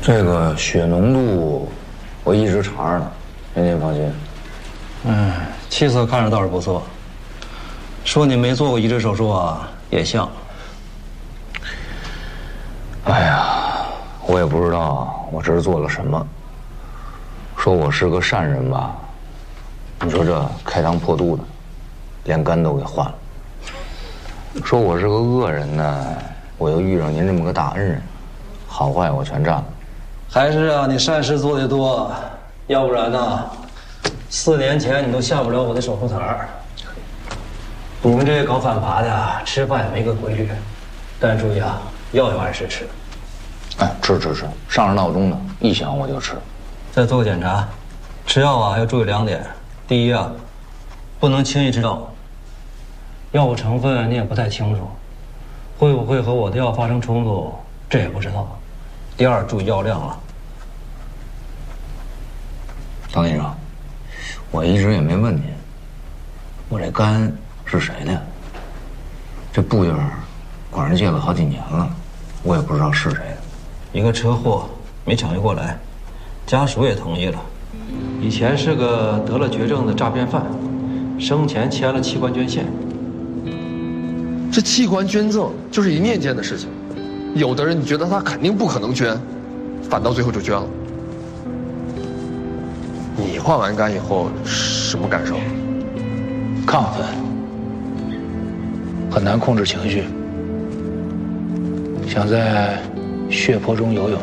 这个血浓度我一直查着呢，您放心。 气色看着倒是不错。说你没做过移植手术啊，也像。 哎呀，我也不知道我这是做了什么。说我是个善人吧，你说这开膛破肚的，连肝都给换了。说我是个恶人呢，我又遇上您这么个大恩人，好坏我全占了。 还是啊，你善事做得多，要不然呢，4年前你都下不了我的手术台儿。你们这些搞反扒的，吃饭也没个规律，但注意啊，药要按时吃。 哎，吃，上着闹钟呢，一响我就吃。 再做个检查，吃药啊要注意2点：第一啊，不能轻易吃药，药物成分你也不太清楚，会不会和我的药发生冲突，这也不知道。第二，注意药量了。 唐医生，我一直也没问你，我这肝是谁的？这布印管人借了好几年了，我也不知道是谁的。 一个车祸没抢救过来，家属也同意了。以前是个得了绝症的诈骗犯，生前签了器官捐献。 这器官捐赠就是一念间的事情，有的人你觉得他肯定不可能捐，反倒最后就捐了。你换完肝以后什么感受？ 亢奋，很难控制情绪，想在血泊中游泳，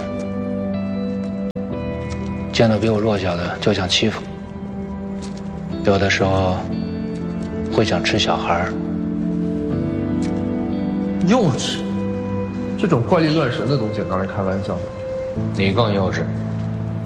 见到比我弱小的就想欺负，有的时候会想吃小孩。 幼稚，这种怪力乱神的东西当然开玩笑。 你更幼稚。